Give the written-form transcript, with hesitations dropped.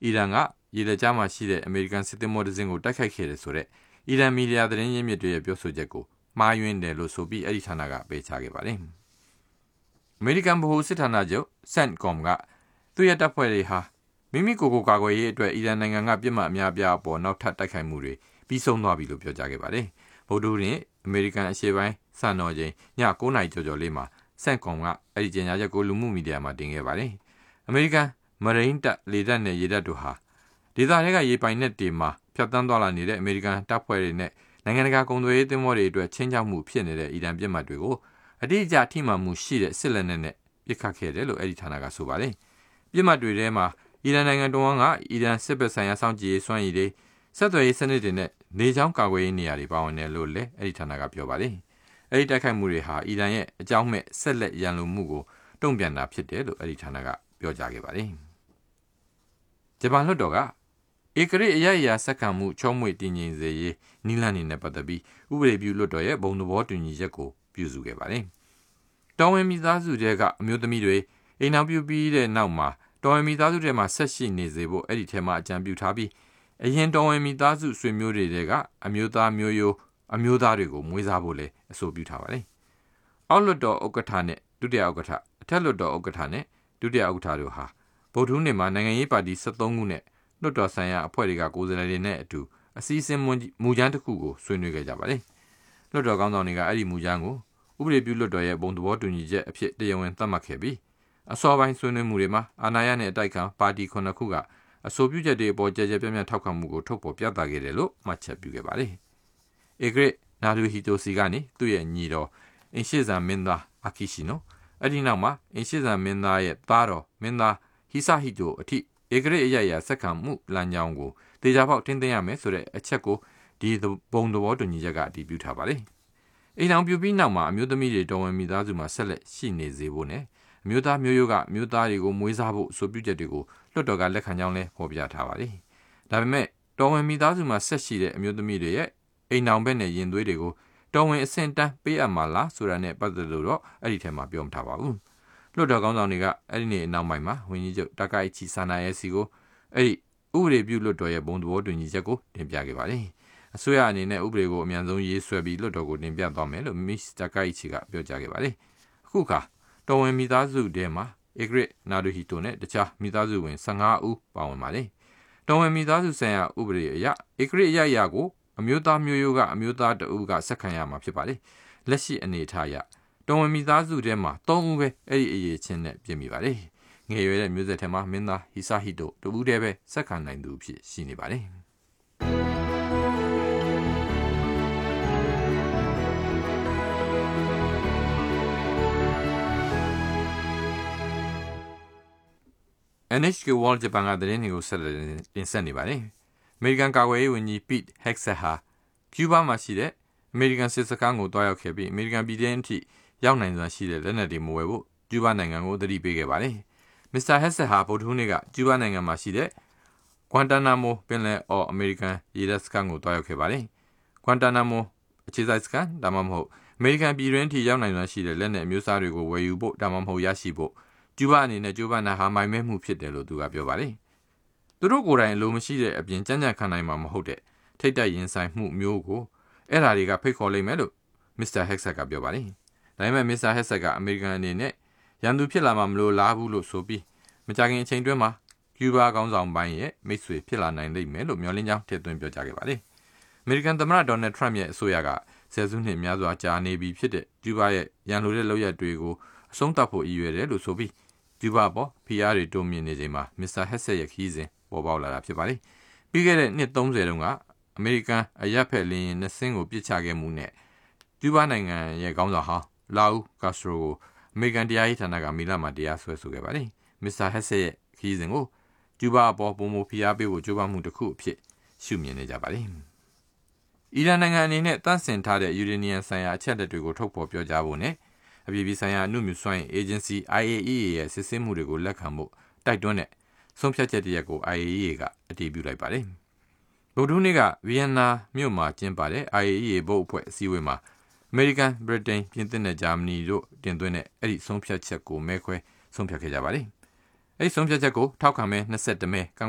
အီရန်ကရေလက်ကြားမှာရှိတဲ့အမေရိကန်စစ်သင်္ဘောတစ်စင်းကိုတိုက်ခိုက်ခဲ့တယ်ဆိုတဲ့အီရန်မီဒီယာသတင်းရင်းမြစ်တွေရဲ့ပြောဆိုချက်ကိုမှားယွင်းတယ်လို့ဆိုပြီးအဲ့ဒီဌာနကပယ်ချခဲ့ပါတယ်။အမေရိကန်ဗဟိုစစ်ဌာနချုပ် CENTCOM ကသူ့ရဲ့တပ်ဖွဲ့တွေဟာမိမိကိုယ်ကိုကာကွယ်ရေးအတွက်အီရန်နိုင်ငံကပြစ်မှတ်အများအပြားအပေါ်နောက်ထပ်တိုက်ခိုက်မှုတွေပြီးဆုံးသွားပြီလို့ပြောကြားခဲ့ပါတယ်။ဗုဒ္ဓဟူးနေ့အမေရိကန်အရှေ့ပိုင်းစံတော်ချိန်ည9:00 နာရီကျော်လေးမှာCENTCOM ကအဲ့ဒီကြေညာချက်ကိုလူမှုမီဒီယာမှာတင်ခဲ့ပါတယ်။အမေရိကန်မရိန်းတပ်လေတပ်နဲ့ရေတပ်တို့ဟာဒေသတွေကရေပိုင်နက်တွေမှာဖြတ်တန်းသွားလာနေတဲ့အမေရိကန်တပ်ဖွဲ့တွေနဲ့နိုင်ငံတကာကုန်သွယ်ရေးသင်္ဘောတွေအတွက်ချင်းချောက်မှုဖြစ်နေတဲ့အီရန်ပြစ်မှတ်တွေကိုအတိအကျထိမှန်မှုရှိတဲ့စစ်လက်နက်နဲ့ပစ်ခတ်ခဲ့တယ်လို့အဲ့ဒီဌာနကဆိုပါတယ်။ပြစ်မှတ်တွေထဲမှာအီရန်နိုင်ငံတော်ကအီရန်စစ်ဘက်ဆိုင်ရာစောင့်ကြည့်ရေးစွမ်းရည်တွေဆက်သွယ်ရေးစနစ်တွေနဲ့နေချောင်းကာကွယ်ရေးနေရာတွေပါဝင်တယ်လို့လည်းအဲ့ဒီဌာနကပြောပါတယ်။အဲ့ဒီတိုက်ခိုက်မှုတွေဟာအီရန်ရဲ့အကြောင်းမဲ့ဆက်လက်ရန်လိုမှုကိုတုံ့ပြန်တာဖြစ်တယ်လို့အဲ့ဒီဌာနကပြောကြားခဲ့ပါတယ်။ဂျပန်လွှတ်တော်ကဧကရာအရအရာစက္ကန့်မှုချောမွေ့တည်ငြိမ်စေရေးနီလန်းနေနဲ့ပတ်သက်ပြီးဥပဒေပြုလွှတ်တော်ရဲ့ဘုံသဘောတူညီချက်ကိုပြုစုခဲ့ပါတယ်။တော်ဝင်မိသားစုတွေကအမျိုးသမီးတွေအိမ်နောက်ပြုပြီးတဲ့နောက်မှာတော်ဝင်မိသားစုတွေမှာဆက်ရှိနေစေဖို့အဲ့ဒီထဲမှာအကြံပြုထားပြီးအရင်တော်ဝင်မိသားစုဆွေမျိုးတွေကအမျိုးသားမျိုးရိုးအမျိုးသားတွေကိုမွေးစားဖို့လည်းအဆိုပြုထားပါတယ်။အောက်လွှတ်တော်ဥက္ကဋ္ဌနဲ့ဒုတိယဥက္ကဋ္ဌအထက်လွှတ်တော်ဥက္ကဋ္ဌနဲ့ဒုတိယဥက္ကဋ္ဌတို့ဟာဗုဒ္ဓဟူးနေ့မှာနိုင်ငံရေးပါတီ73ခုနဲ့လွှတ်တော်ဆိုင်ရာအဖွဲ့တွေကကိုယ်စားလှယ်တွေနဲ့အတူအစည်းအဝေးမူကြမ်းတစ်ခုကိုဆွေးနွေးခဲ့ကြပါတယ်။လွှတ်တော်ကောင်းဆောင်တွေကအဲ့ဒီမူကြမ်းကိုဥပဒေပြုလွှတ်တော်ရဲ့ဘုံသဘောတူညီချက်အဖြစ်တရားဝင်သတ်မှတ်ခဲ့ပြီးအစောပိုင်းဆွေးနွေးမှုတွေမှာအာဏာရနဲ့အတိုက်ခံပါတီ9ခုကအဆိုပြုချက်တွေအပေါ်ကြဲကြဲပြန့်ပြန့်ထောက်ခံမှုကိုထုတ်ဖော်ပြသခဲ့တယ်လို့မှတ်ချက်ပြုခဲ့ပါတယ်။ဧကရနာရူဟီတိုစီကနေသူ့ရဲ့ညီတော်အင်ရှိဇန်မင်းသားအာခိရှိနိုအဲ့ဒီနောက်မှာအင်ရှိဇန်မင်းသားရဲ့သားတော်မင်းသားဟီဆာဟီတိုအထိဧကရာအရစက္ကန့်မှုလမ်းကြောင်းကိုတေချာပေါက်တင်းသိမ်းရမယ်ဆိုတဲ့အချက်ကိုဒီဘုံသဘောတူညီချက်ကအတည်ပြုထားပါတယ်။အိမ်အောင်ပြုပြီးနောက်မှာအမျိုးသမီးတွေတော်ဝင်မိသားစုမှာဆက်လက်ရှိနေစေဖို့နဲ့အမျိုးသားမျိုးရိုးကအမျိုးသားတွေကိုမွေးစားဖို့ဆိုပြုချက်တွေကိုလွှတ်တော်ကလက်ခံကြောင်းလဲဖော်ပြထားပါတယ်။ဒါပေမဲ့တော်ဝင်မိသားစုမှာဆက်ရှိတဲ့အမျိုးသမီးတွေရဲ့အိမ်အောင်ဘက်နဲ့ရင်သွေးတွေကိုတော်ဝင်အဆင့်တန်းပေးအပ်မှာလားဆိုတာနဲ့ပတ်သက်လို့တော့အဲ့ဒီထဲမှာပြောမထားပါဘူး။လွှတ်တော်ကောင်းဆောင်တွေကအဲ့ဒီနေ့အနောက်ပိုင်းမှာဝန်ကြီးချုပ်တာကာအိချီဆာနာရဲ့စီကိုအဲ့ဒီဥပဒေပြုလွှတ်တော်ရဲ့ဘုံသဘောတူညီချက်ကိုတင်ပြခဲ့ပါတယ်။အစိုးရအနေနဲ့ဥပဒေကိုအမြန်ဆုံးရေးဆွဲပြီးလွှတ်တော်ကိုတင်ပြသွားမယ်လို့မစ္စတာကာအိချီကပြောကြားခဲ့ပါတယ်။အခုခါတော်ဝင်မိသားစုထဲမှာဧကရနာရူဟီတိုနဲ့တခြားမိသားစုဝင်15ဦးပါဝင်ပါတယ်။တော်ဝင်မိသားစုဆိုင်ရာဥပဒေအရဧကရာအရကိုအမျိုးသားမျိုးရိုးကအမျိုးသားတဦးကဆက်ခံရမှာဖြစ်ပါတယ်။လက်ရှိအနေအထားအရတော်ဝင်မိသားစုထဲမှာ3ဦးပဲအဲ့ဒီအရေးချင်းနဲ့ပြင်မိပါတယ်။ငယ်ရွယ်တဲ့မျိုးဆက်ထဲမှာမင်းသားဟီဆာဟီတိုတဦးတည်းပဲဆက်ခံနိုင်သူဖြစ်ရှိနေပါတယ်။ NHK World Japan ကသတင်းတွေကိုဆက်လက်တင်ဆက်နေပါတယ်။အမေရိကန်ကာကွယ်ရေးဝန်ကြီး Pete Hegseth ဟာကျူးဘားမှာရှိတဲ့အမေရိကန်စစ်စခန်းကိုတွားရောက်ခဲ့ပြီးအမေရိကန်ပြည်ထောင်စုအထိရောက်နိုင်စွာရှိတဲ့လက်နက်တွေမဝယ်ဖို့ကျူးဘားနိုင်ငံကိုသတိပေးခဲ့ပါတယ်။ Mr. Hegseth ဟာဗုဒ္ဓဟူးနေ့ကကျူးဘားနိုင်ငံမှာရှိတဲ့ Guantanamo ပင်လယ်အော်အမေရိကန်ရေတပ်စခန်းကိုတွားရောက်ခဲ့ပါတယ်။ Guantanamo အခြေစိုက်စခန်းဒါမှမဟုတ်အမေရိကန်ပြည်တွင်းအထိရောက်နိုင်စွာရှိတဲ့လက်နက်အမျိုးအစားတွေကိုဝယ်ယူဖို့ဒါမှမဟုတ်ရရှိဖို့ကျူးဘားအနေနဲ့ကျူးဘားနာဟာမိုင်မဲမှုဖြစ်တယ်လို့သူကပြောပါတယ်။သူတို့ကိုယ်တိုင်အလိုမရှိတဲ့အပြင်ကြမ်းကြမ်းခံနိုင်မှာမဟုတ်တဲ့ထိတ်တက်ရင်ဆိုင်မှုမျိုးကိုအဲ့ဓာတွေကဖိတ်ခေါ်လိမ့်မယ်လို့ Mr. Hegseth ကပြောပါတယ်။ဒါပေမဲ့ Mr. Hegseth ကအမေရိကန်အနေနဲ့ရန်သူဖြစ်လာမှာမလို့လားဘူးလို့ဆိုပြီးမကြခင်အချိန်တွင်းမှာကျူးဘားကောင်းဆောင်ပိုင်းရဲ့မိတ်ဆွေဖြစ်လာနိုင်လိမ့်မယ်လို့မျှော်လင့်ကြောင်းထည့်သွင်းပြောကြားခဲ့ပါတယ်။အမေရိကန်သမ္မတဒေါ်နယ်ထရမ့်ရဲ့အစိုးရကဆယ်စုနှစ်များစွာကြာနေပြီဖြစ်တဲ့ကျူးဘားရဲ့ရန်လိုတဲ့လုပ်ရပ်တွေကိုအဆုံးသတ်ဖို့ရည်ရွယ်တယ်လို့ဆိုပြီးကျူးဘားပေါ်ဖိအားတွေတိုးမြင့်နေချိန်မှာ Mr. Hegseth ရဲ့ခရီးစဉ်ပေါ်ပေါက်လာတာဖြစ်ပါတယ်။ပြီးခဲ့တဲ့နှစ်30တုန်းကအမေရိကန်အရပ်ဖက်လေယာဉ်2စင်းကိုပစ်ချခဲ့မှုနဲ့ကျူးဘားနိုင်ငံရဲ့ခေါင်းဆောင်ဟောင်းလာဦးကာစထရိုကိုအမေရိကန်တရားရေးဌာနကမီလမှာတရားစွဲဆိုခဲ့ပါတယ်။ Mr. Hegseth ရဲ့ခရီးစဉ်ကိုကျူးဘားအပေါ်ပုံမဖိအားပေးဖို့ကြိုးပမ်းမှုတစ်ခုအဖြစ်ရှုမြင်နေကြပါတယ်။အီရန်နိုင်ငံအနေနဲ့တန့်စင်ထားတဲ့ယူရေနီယံဆိုင်ရာအချက်အလက်တွေကိုထုတ်ဖော်ပြောကြားဖို့နဲ့အပြည်ပြည်ဆိုင်ရာအနုမြူစွမ်းအင်အေဂျင်စီ IAEA ရဲ့စစ်ဆေးမှုတွေကိုလက်ခံဖို့တိုက်တွန်းတဲ့ဆုံးဖြတ်ချက်တရက်ကို IAEA ကအတည်ပြုလိုက်ပါတယ်။ဗုဒ္ဓဟူးနေ့ကဗီယက်နာမြို့မှာကျင်းပတဲ့ IAEA ဘုတ်အဖွဲ့အစည်းအဝေးမှာအမေရိကန်ဗြိတိန်ပြင်သစ်နဲ့ဂျာမနီတို့တင်သွင်းတဲ့အဲ့ဒီဆုံးဖြတ်ချက်ကိုမဲခွဲဆုံးဖြတ်ခဲ့ကြပါတယ်။အဲ့ဒီဆုံးဖြတ်ချက်ကိုထောက်ခံမဲ22မဲ